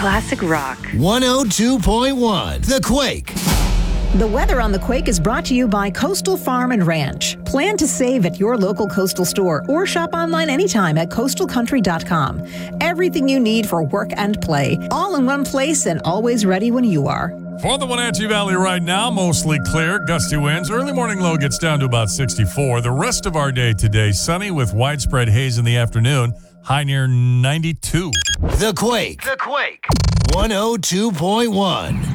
Classic rock. 102.1 The Quake. The weather on The Quake is brought to you by Coastal Farm and Ranch. Plan to save at your local Coastal store or shop online anytime at coastalcountry.com. Everything you need for work and play, all in one place and always ready when you are. For the Wenatchee Valley right now, mostly clear, gusty winds. Early morning low gets down to about 64. The rest of our day today, sunny with widespread haze in the afternoon, high near 92. The Quake. 102.1.